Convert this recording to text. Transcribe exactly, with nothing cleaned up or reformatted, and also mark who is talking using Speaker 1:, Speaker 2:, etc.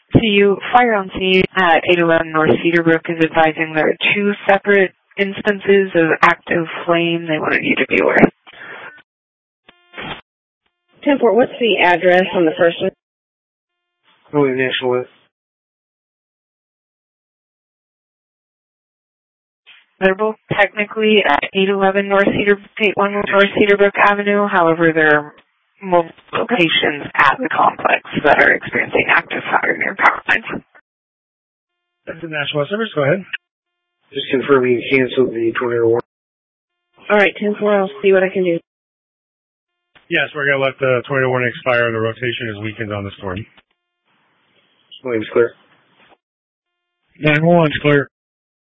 Speaker 1: To you, fire on scene at eight eleven North Cedarbrook is advising there are two separate instances of active flame they wanted you to be aware of.
Speaker 2: ten four, what's the address on the first one?
Speaker 3: What the initial is?
Speaker 1: They're both technically at eight eleven North Cedarbrook, eight one one North Cedarbrook Avenue. However, there are multiple locations at the complex that are experiencing active fire near power lines.
Speaker 4: That's the National Service. Go ahead.
Speaker 3: Just confirming you canceled the tornado warning.
Speaker 2: All right, ten four, I'll see what I can do.
Speaker 4: Yes, we're going to let the tornado warning expire. The rotation is weakened on the storm.
Speaker 3: Williams clear.
Speaker 4: nine one one's clear.